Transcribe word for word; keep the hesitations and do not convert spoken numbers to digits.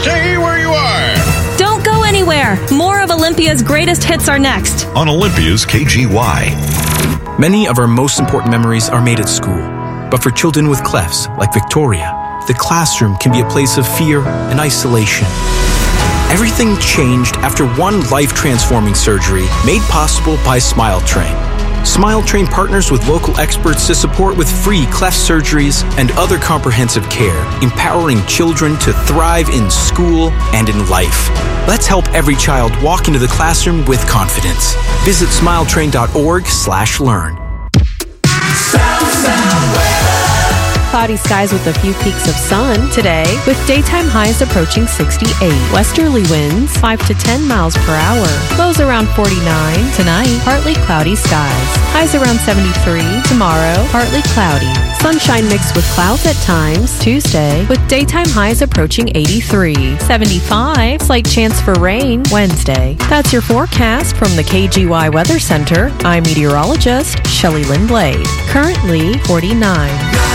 Stay where you are. Don't go anywhere. More of Olympia's greatest hits are next. On Olympia's K G Y. Many of our most important memories are made at school. But for children with clefts, like Victoria, the classroom can be a place of fear and isolation. Everything changed after one life-transforming surgery made possible by Smile Train. Smile Train partners with local experts to support with free cleft surgeries and other comprehensive care, empowering children to thrive in school and in life. Let's help every child walk into the classroom with confidence. Visit smiletrain.org slash learn. Cloudy skies with a few peaks of sun today, with daytime highs approaching sixty-eight. Westerly winds five to ten miles per hour. Lows around forty-nine. Tonight, partly cloudy skies. Highs around seventy-three. Tomorrow, partly cloudy. Sunshine mixed with clouds at times. Tuesday, with daytime highs approaching eighty-three. seventy-five. Slight chance for rain. Wednesday. That's your forecast from the K G Y Weather Center. I'm meteorologist Shelley Lynn Blade. Currently forty-nine.